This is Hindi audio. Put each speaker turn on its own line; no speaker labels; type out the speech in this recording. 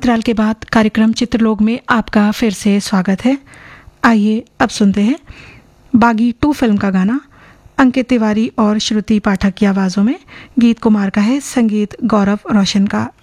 अंतराल के बाद कार्यक्रम चित्रलोक में आपका फिर से स्वागत है। आइए अब सुनते हैं बागी 2 फिल्म का गाना। अंकित तिवारी और श्रुति पाठक की आवाज़ों में गीत कुमार का है, संगीत गौरव रोशन का।